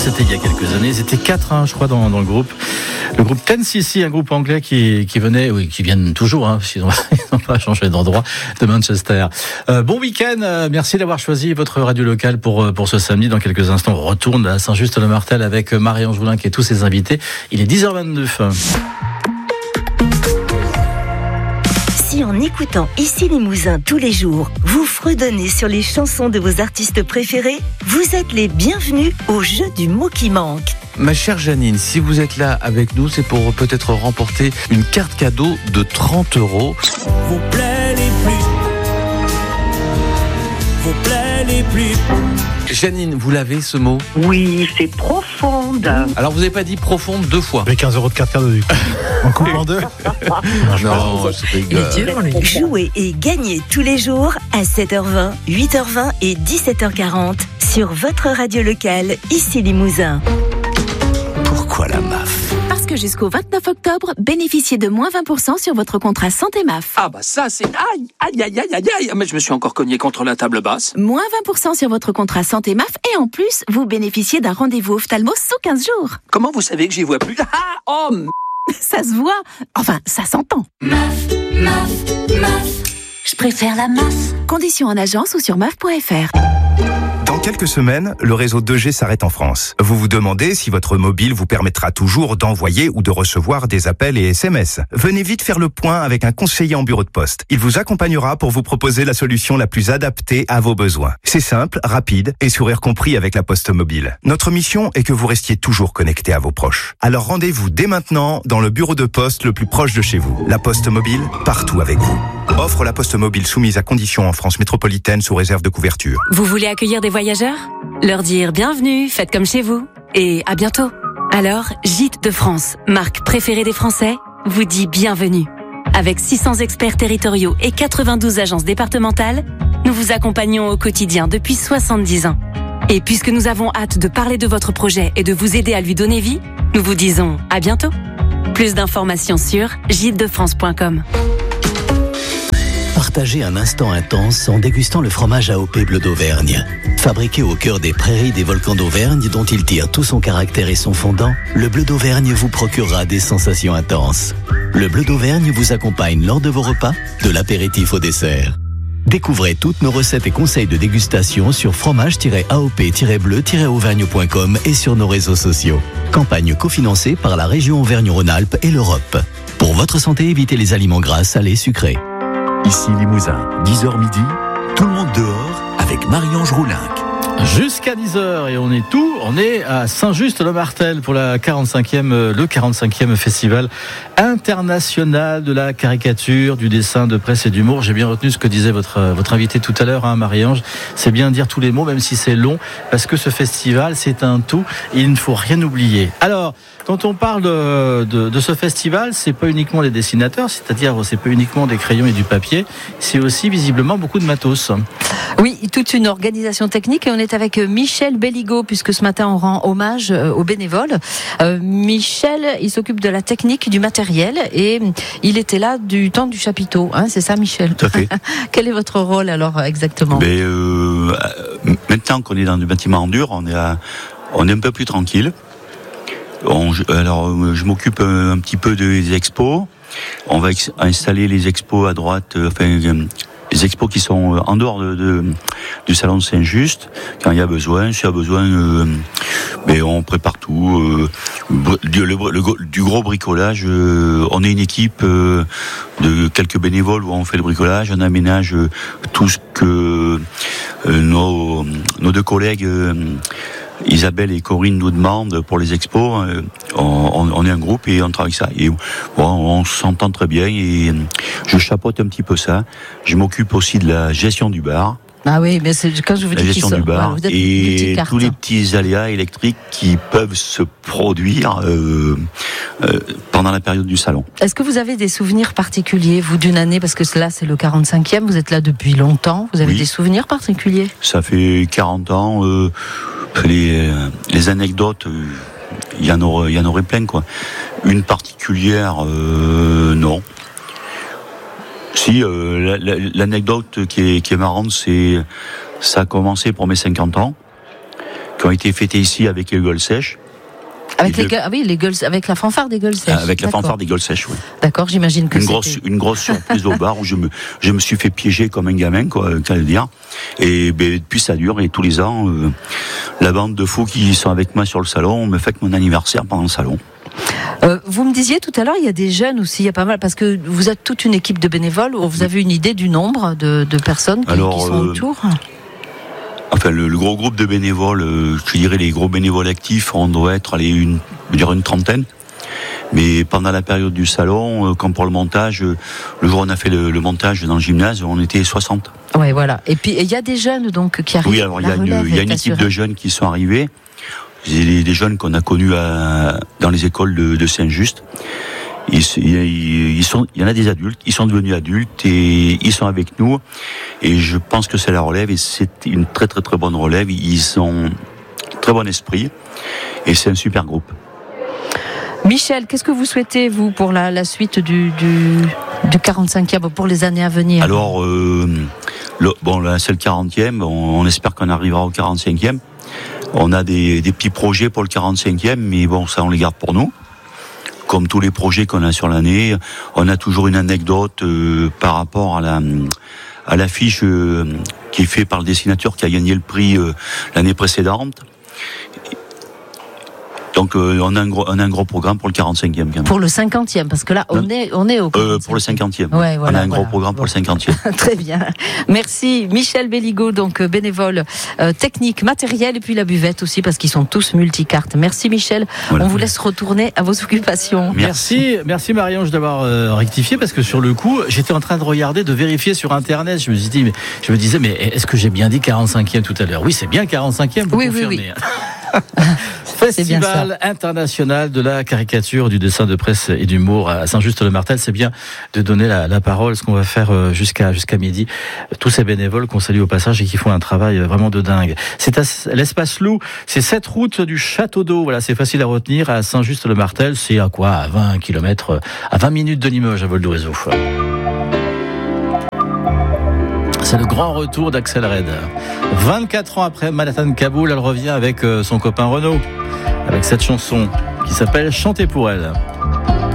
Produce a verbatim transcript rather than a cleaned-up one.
c'était il y a quelques années. C'était quatre, hein, je crois, dans, dans le groupe. Le groupe ten C C, un groupe anglais qui, qui venait, oui, qui viennent toujours, hein, parce qu'ils n'ont pas changé d'endroit, de Manchester. Euh, bon week-end, euh, merci d'avoir choisi votre radio locale pour, pour ce samedi. Dans quelques instants, on retourne à Saint-Just-le-Martel avec Marie-Ange Roulinck et tous ses invités. Il est dix heures vingt-deux. Si en écoutant Ici Limousin tous les jours, vous fredonnez sur les chansons de vos artistes préférés, vous êtes les bienvenus au jeu du mot qui manque. Ma chère Janine, si vous êtes là avec nous, c'est pour peut-être remporter une carte cadeau de trente euros. Vos plaies les plus, vos plaies les plus. Janine, vous l'avez ce mot ? Oui, c'est profonde. Alors vous n'avez pas dit profonde deux fois. Avec quinze euros de carte cadeau du coup. En coupe en deux. Non, je rigole. Jouez et gagnez tous les jours à sept heures vingt, huit heures vingt et dix-sept heures quarante sur votre radio locale, Ici Limousin. Pourquoi la M A F ? Parce que jusqu'au vingt-neuf octobre, bénéficiez de moins vingt pour cent sur votre contrat santé M A F. Ah bah ça c'est... Aïe, aïe, aïe, aïe, aïe, aïe. Mais je me suis encore cogné contre la table basse. Moins vingt pour cent sur votre contrat santé M A F et en plus, vous bénéficiez d'un rendez-vous ophtalmo sous quinze jours. Comment vous savez que j'y vois plus ? Ah, oh m... Ça se voit. Enfin, ça s'entend. M A F, M A F, M A F. Je préfère la M A F. Conditions en agence ou sur M A F point F R. Dans quelques semaines, le réseau deux G s'arrête en France. Vous vous demandez si votre mobile vous permettra toujours d'envoyer ou de recevoir des appels et S M S. Venez vite faire le point avec un conseiller en bureau de poste. Il vous accompagnera pour vous proposer la solution la plus adaptée à vos besoins. C'est simple, rapide et sourire compris avec la Poste Mobile. Notre mission est que vous restiez toujours connecté à vos proches. Alors rendez-vous dès maintenant dans le bureau de poste le plus proche de chez vous. La Poste Mobile, partout avec vous. Offre la Poste Mobile soumise à conditions en France métropolitaine sous réserve de couverture. Vous voulez accueillir des voyageurs ? Leur dire bienvenue, faites comme chez vous et à bientôt. Alors, Gîtes de France, marque préférée des Français, vous dit bienvenue. Avec six cents experts territoriaux et quatre-vingt-douze agences départementales, nous vous accompagnons au quotidien depuis soixante-dix ans. Et puisque nous avons hâte de parler de votre projet et de vous aider à lui donner vie, nous vous disons à bientôt. Plus d'informations sur gîtes de france point com. Partagez un instant intense en dégustant le fromage A O P Bleu d'Auvergne. Fabriqué au cœur des prairies des volcans d'Auvergne dont il tire tout son caractère et son fondant, le Bleu d'Auvergne vous procurera des sensations intenses. Le Bleu d'Auvergne vous accompagne lors de vos repas, de l'apéritif au dessert. Découvrez toutes nos recettes et conseils de dégustation sur fromage tiret A O P tiret bleu tiret auvergne point com et sur nos réseaux sociaux. Campagne cofinancée par la région Auvergne-Rhône-Alpes et l'Europe. Pour votre santé, évitez les aliments gras, salés, sucrés. Ici Limousin, dix heures midi, tout le monde dehors avec Marie-Ange Roulinck. Jusqu'à dix heures et on est tout, on est à Saint-Just-le-Martel pour la quarante-cinquième, le quarante-cinquième festival international de la caricature, du dessin, de presse et d'humour. J'ai bien retenu ce que disait votre, votre invité tout à l'heure, hein, Marie-Ange. C'est bien de dire tous les mots, même si c'est long, parce que ce festival, c'est un tout et il ne faut rien oublier. Alors, quand on parle de, de, de ce festival, c'est pas uniquement les dessinateurs, c'est-à-dire c'est pas uniquement des crayons et du papier, c'est aussi visiblement beaucoup de matos. Oui, toute une organisation technique et on est avec Michel Belligot puisque ce matin on rend hommage aux bénévoles. Euh, Michel, il s'occupe de la technique, du matériel et il était là du temps du chapiteau, hein, c'est ça Michel ? Tout à fait. Quel est votre rôle alors exactement ? Mais euh, maintenant qu'on est dans du bâtiment en dur, on est, à, on est un peu plus tranquille. On, alors je m'occupe un petit peu des expos. On va ex- installer les expos à droite, euh, enfin les expos qui sont en dehors de, de, du salon de Saint-Just, quand il y a besoin, s'il y a besoin, euh, mais on prépare tout, euh, du, le, le, du gros bricolage. Euh, on est une équipe euh, de quelques bénévoles où on fait le bricolage, on aménage euh, tout ce que euh, nos, nos deux collègues euh, Isabelle et Corinne nous demandent pour les expos. On, on est un groupe et on travaille ça. Et bon, on s'entend très bien et je chapeaute un petit peu ça. Je m'occupe aussi de la gestion du bar. Ah oui, mais c'est quand je vous dis la gestion qu'ils du bar voilà, et tous les petits aléas électriques qui peuvent se produire euh, euh, pendant la période du salon. Est-ce que vous avez des souvenirs particuliers, vous, d'une année, parce que là c'est le quarante-cinquième, vous êtes là depuis longtemps, vous avez oui. des souvenirs particuliers ? Ça fait quarante ans. Euh, Les, les anecdotes, il y en aurait, il y en aurait plein, quoi. Une particulière, euh, non. Si, euh, la, la, l'anecdote qui est, qui est marrante, c'est, ça a commencé pour mes cinquante ans, qui ont été fêtés ici avec les gueules sèches. Avec les, les gueules, ah oui, les gueules, avec la fanfare des gueules sèches. Avec la D'accord. fanfare des gueules sèches, oui. D'accord, j'imagine que une c'était... grosse, une grosse surprise au bar où je me, je me suis fait piéger comme un gamin, quoi, qu'à le dire. Et ben, depuis ça dure, et tous les ans, euh, la bande de fous qui sont avec moi sur le salon me fête mon anniversaire pendant le salon. Euh, vous me disiez tout à l'heure, il y a des jeunes aussi, il y a pas mal, parce que vous êtes toute une équipe de bénévoles. Vous avez une idée du nombre de, de personnes qui, Alors, qui sont euh, autour? Enfin, le, le gros groupe de bénévoles, euh, je dirais les gros bénévoles actifs, on doit être allez, une, je dirais une trentaine. Mais pendant la période du salon, euh, comme pour le montage, euh, le jour où on a fait le, le montage dans le gymnase, on était soixante. Ouais, voilà. Et puis il y a des jeunes donc qui arrivent. Oui, alors il y a une, il y a une équipe de jeunes qui sont arrivés. Des, des jeunes qu'on a connus à, dans les écoles de, de Saint-Just. Ils, ils, ils sont, il y en a des adultes, ils sont devenus adultes et ils sont avec nous. Et je pense que c'est la relève et c'est une très très très bonne relève. Ils ont très bon esprit et c'est un super groupe. Michel, qu'est-ce que vous souhaitez vous pour la, la suite du, du, du quarante-cinquième, pour les années à venir? Alors, euh, le, bon là c'est le quarantième, on, on espère qu'on arrivera au quarante-cinquième. On a des, des petits projets pour le quarante-cinquième, mais bon, ça on les garde pour nous. Comme tous les projets qu'on a sur l'année, on a toujours une anecdote euh, par rapport à la à l'affiche euh, qui est faite par le dessinateur qui a gagné le prix euh, l'année précédente. Donc euh, on, a un gros, on a un gros programme pour le quarante-cinquième. Quand même. Pour le cinquantième, parce que là on est, on est au euh, pour le cinquantième. Ouais, voilà, on a un voilà. gros programme pour le cinquantième. Très bien. Merci Michel Belligot, donc bénévole euh, technique, matériel et puis la buvette aussi parce qu'ils sont tous multicartes. Merci Michel. Voilà. On vous laisse retourner à vos occupations. Merci, merci Marie-Ange d'avoir euh, rectifié parce que sur le coup, j'étais en train de regarder, de vérifier sur internet. Je me suis dit, mais je me disais, mais est-ce que j'ai bien dit quarante-cinquième tout à l'heure? Oui, c'est bien quarante-cinquième. Vous oui, confirmez. oui, oui. Festival international de la caricature, du dessin de presse et d'humour à Saint-Just-le-Martel. C'est bien de donner la, la parole, ce qu'on va faire jusqu'à jusqu'à midi. Tous ces bénévoles qu'on salue au passage et qui font un travail vraiment de dingue. C'est à l'espace Loup, c'est cette route du Château d'Eau. Voilà, c'est facile à retenir à Saint-Just-le-Martel. C'est à quoi? À vingt kilomètres, à vingt minutes de Limoges, à vol d'oiseau. C'est le grand retour d'Axel Red. vingt-quatre ans après Manhattan Kaboul, elle revient avec son copain Renaud, avec cette chanson qui s'appelle Chanter pour elle.